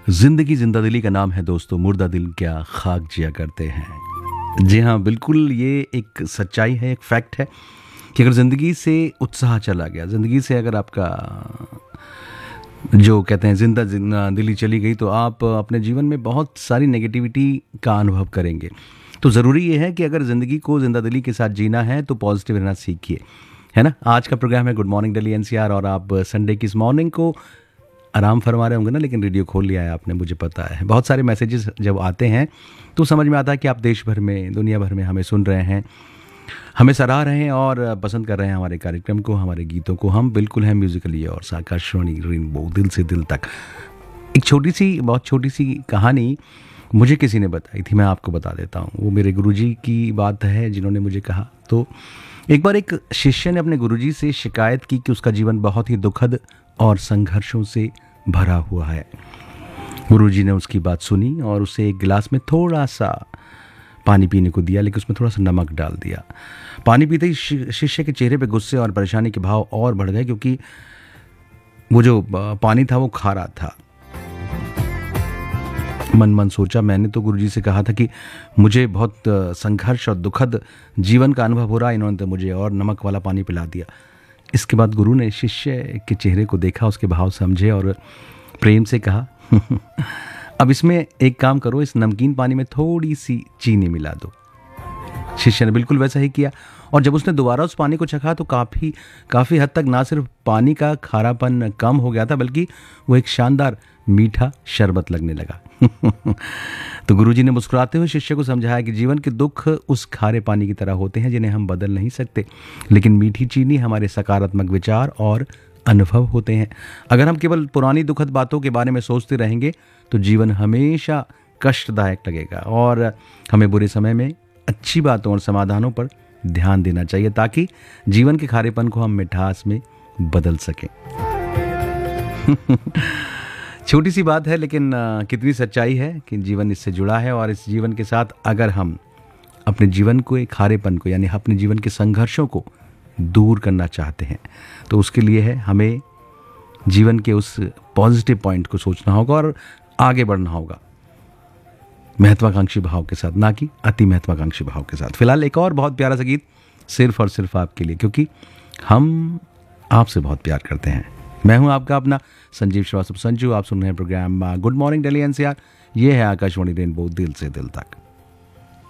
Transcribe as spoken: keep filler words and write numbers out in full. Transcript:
जिंदगी जिंदा दिली का नाम है दोस्तों, मुर्दा दिल क्या खाक जिया करते हैं। जी हाँ, बिल्कुल ये एक सच्चाई है, एक फैक्ट है कि अगर ज़िंदगी से उत्साह चला गया, ज़िंदगी से अगर आपका जो कहते हैं जिंदा जिंदा दिली चली गई, तो आप अपने जीवन में बहुत सारी नेगेटिविटी का अनुभव करेंगे। तो ज़रूरी ये है कि अगर ज़िंदगी को जिंदा दिली के साथ जीना है तो पॉजिटिव रहना सीखिए, है ना। आज का प्रोग्राम है गुड मॉर्निंग दिल्ली एनसीआर, और आप संडे की इस मॉर्निंग को आराम फरमा रहे होंगे ना, लेकिन रेडियो खोल लिया है आपने, मुझे पता है। बहुत सारे मैसेजेस जब आते हैं तो समझ में आता है कि आप देश भर में, दुनिया भर में हमें सुन रहे हैं, हमें सराह रहे हैं और पसंद कर रहे हैं हमारे कार्यक्रम को, हमारे गीतों को। हम बिल्कुल हैं म्यूजिकली और आकाशवाणी रेनबो, दिल से दिल तक। एक छोटी सी, बहुत छोटी सी कहानी मुझे किसी ने बताई थी, मैं आपको बता देता हूँ। वो मेरे गुरुजी की बात है जिन्होंने मुझे कहा। तो एक बार एक शिष्य ने अपने गुरुजी से शिकायत की कि उसका जीवन बहुत ही दुखद और संघर्षों से भरा हुआ है। गुरुजी ने उसकी बात सुनी और उसे एक गिलास में थोड़ा सा पानी पीने को दिया, लेकिन उसमें थोड़ा सा नमक डाल दिया। पानी पीते ही शिष्य के चेहरे पे गुस्से और परेशानी के भाव और बढ़ गए, क्योंकि वो जो पानी था वो खारा था। मन मन सोचा, मैंने तो गुरुजी से कहा था कि मुझे बहुत संघर्ष और दुखद जीवन का अनुभव हो रहा है, इन्होंने तो मुझे और नमक वाला पानी पिला दिया। इसके बाद गुरु ने शिष्य के चेहरे को देखा, उसके भाव समझे और प्रेम से कहा अब इसमें एक काम करो, इस नमकीन पानी में थोड़ी सी चीनी मिला दो। शिष्य ने बिल्कुल वैसा ही किया, और जब उसने दोबारा उस पानी को चखा तो काफ़ी काफ़ी हद तक ना सिर्फ पानी का खारापन कम हो गया था, बल्कि वो एक शानदार मीठा शरबत लगने लगा। तो गुरुजी ने मुस्कुराते हुए शिष्य को समझाया कि जीवन के दुख उस खारे पानी की तरह होते हैं जिन्हें हम बदल नहीं सकते, लेकिन मीठी चीनी हमारे सकारात्मक विचार और अनुभव होते हैं। अगर हम केवल पुरानी दुखद बातों के बारे में सोचते रहेंगे तो जीवन हमेशा कष्टदायक लगेगा, और हमें बुरे समय में अच्छी बातों और समाधानों पर ध्यान देना चाहिए, ताकि जीवन के खारेपन को हम मिठास में बदल सकें। छोटी सी बात है, लेकिन कितनी सच्चाई है कि जीवन इससे जुड़ा है, और इस जीवन के साथ अगर हम अपने जीवन को, एक खारेपन को, यानी अपने जीवन के संघर्षों को दूर करना चाहते हैं, तो उसके लिए है हमें जीवन के उस पॉजिटिव पॉइंट को सोचना होगा और आगे बढ़ना होगा, महत्वाकांक्षी भाव के साथ, ना कि अति महत्वाकांक्षी भाव के साथ। फिलहाल एक और बहुत प्यारा सा गीत सिर्फ और सिर्फ आपके लिए, क्योंकि हम आपसे बहुत प्यार करते हैं। मैं हूं आपका अपना संजीव श्रीवास्तव संजू। आप सुन रहे हैं programme good morning Delhi NCR. ये है आकाशवाणी रेनबो, दिल से दिल तक।